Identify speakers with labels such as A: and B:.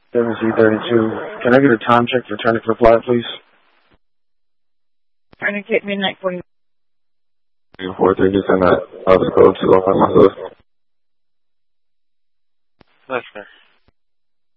A: 7C32. Can I get a time check for Tourniquet Flight, please?
B: Tourniquet midnight 40.
A: 430, send that. I'll just go to my system.
C: Listener.